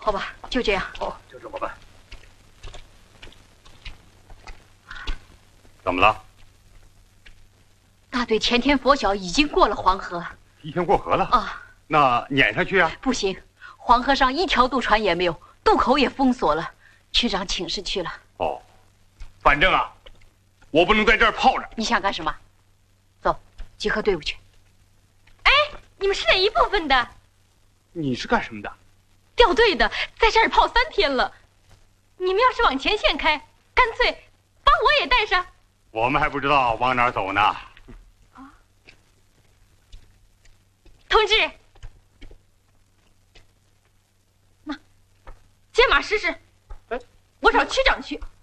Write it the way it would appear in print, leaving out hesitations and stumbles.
好吧，就这样。 好，就这么办。 怎么了？ 大队前天拂晓已经过了黄河。 提前过河了啊？ 那撵上去啊？ 不行，黄河上一条渡船也没有，渡口也封锁了。区长请示去了。 哦，反正啊，我不能在这儿泡着。 你想干什么？走，集合队伍去。 哎，你们是哪一部分的？ 你是干什么的？ 调队的，在这儿泡3天了。你们要是往前线开，干脆把我也带上。 我们还不知道往哪儿走呢。 同志，那解码试试。我找区长去。